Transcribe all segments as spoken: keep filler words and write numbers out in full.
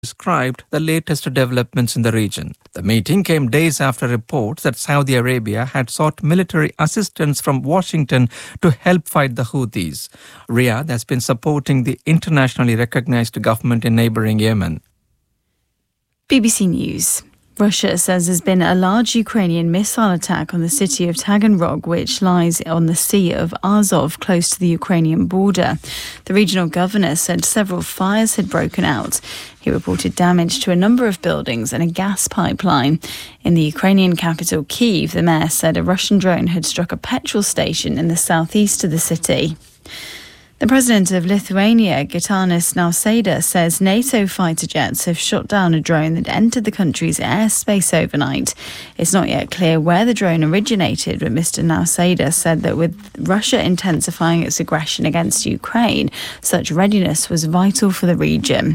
described the latest developments in the region. The meeting came days after reports that Saudi Arabia had sought military assistance from Washington to help fight the Houthis. Riyadh has been supporting the internationally recognized government in neighboring Yemen. B B C News. Russia says there's been a large Ukrainian missile attack on the city of Taganrog, which lies on the Sea of Azov, close to the Ukrainian border. The regional governor said several fires had broken out. He reported damage to a number of buildings and a gas pipeline. In the Ukrainian capital, Kyiv, the mayor said a Russian drone had struck a petrol station in the southeast of the city. The president of Lithuania, Gitanas Nausėda, says NATO fighter jets have shot down a drone that entered the country's airspace overnight. It's not yet clear where the drone originated, but Mister Nausėda said that with Russia intensifying its aggression against Ukraine, such readiness was vital for the region.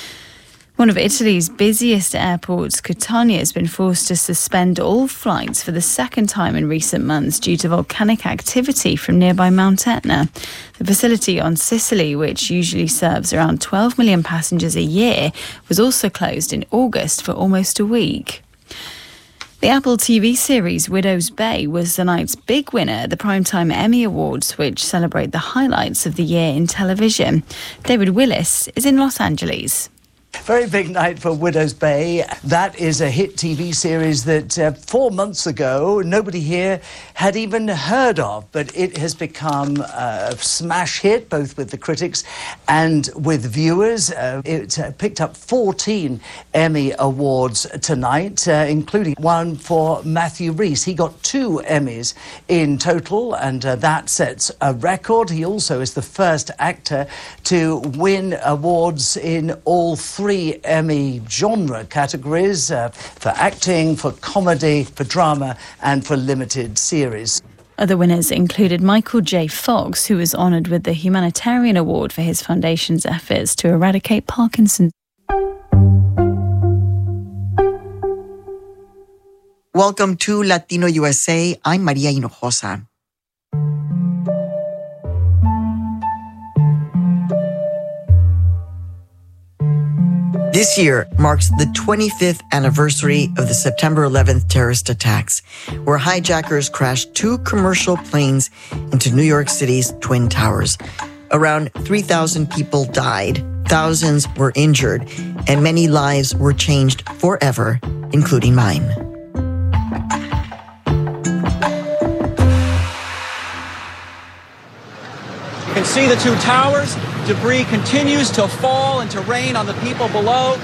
One of Italy's busiest airports, Catania, has been forced to suspend all flights for the second time in recent months due to volcanic activity from nearby Mount Etna. The facility on Sicily, which usually serves around twelve million passengers a year, was also closed in August for almost a week. The Apple T V series Widow's Bay was the night's big winner at the Primetime Emmy Awards, which celebrate the highlights of the year in television. David Willis is in Los Angeles. Very big night for Widow's Bay. That is a hit T V series that uh, four months ago nobody here had even heard of, but it has become a smash hit both with the critics and with viewers. Uh, it uh, picked up fourteen Emmy Awards tonight, uh, including one for Matthew Rhys. He got two Emmys in total, and uh, that sets a record. He also is the first actor to win awards in all three Three Emmy genre categories uh, for acting, for comedy, for drama and for limited series. Other winners included Michael J. Fox, who was honoured with the Humanitarian Award for his foundation's efforts to eradicate Parkinson's. Welcome to Latino U S A. I'm Maria Hinojosa. This year marks the twenty-fifth anniversary of the September eleventh terrorist attacks, where hijackers crashed two commercial planes into New York City's Twin Towers. Around three thousand people died, thousands were injured, and many lives were changed forever, including mine. You can see the two towers. Debris continues to fall and to rain on the people below.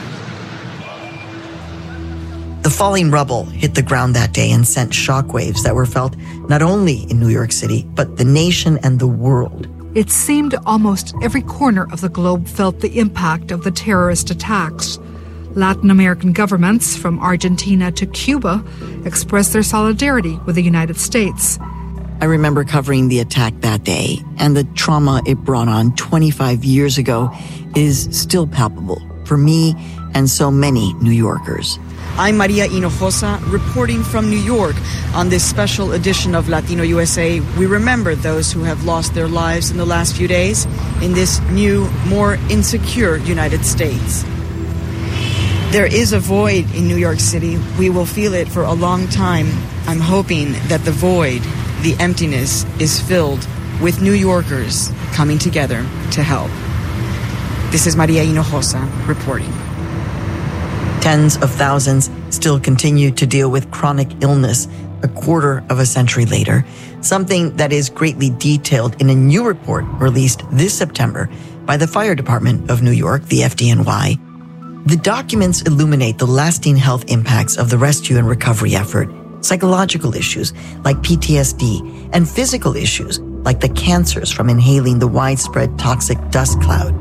The falling rubble hit the ground that day and sent shockwaves that were felt not only in New York City, but the nation and the world. It seemed almost every corner of the globe felt the impact of the terrorist attacks. Latin American governments, from Argentina to Cuba, expressed their solidarity with the United States. I remember covering the attack that day, and the trauma it brought on twenty-five years ago is still palpable for me and so many New Yorkers. I'm Maria Hinojosa, reporting from New York. On this special edition of Latino U S A, we remember those who have lost their lives in the last few days in this new, more insecure United States. There is a void in New York City. We will feel it for a long time. I'm hoping that the void, the emptiness, is filled with New Yorkers coming together to help. This is Maria Hinojosa reporting. Tens of thousands still continue to deal with chronic illness a quarter of a century later, something that is greatly detailed in a new report released this September by the Fire Department of New York, the F D N Y. The documents illuminate the lasting health impacts of the rescue and recovery effort, psychological issues like P T S D, and physical issues like the cancers from inhaling the widespread toxic dust cloud.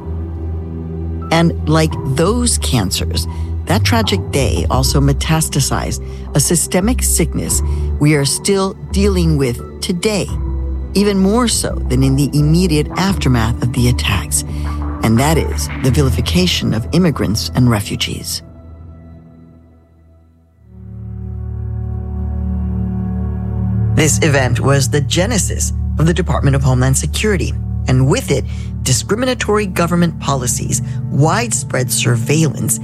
And like those cancers, that tragic day also metastasized a systemic sickness we are still dealing with today, even more so than in the immediate aftermath of the attacks, and that is the vilification of immigrants and refugees. This event was the genesis of the Department of Homeland Security. and with it, discriminatory government policies, widespread surveillance,